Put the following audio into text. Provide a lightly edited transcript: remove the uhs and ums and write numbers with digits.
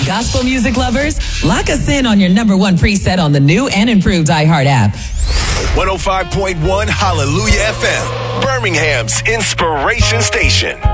Gospel music lovers, lock us in on your number one preset on the new and improved iHeart app. 105.1 Hallelujah FM, Birmingham's inspiration station.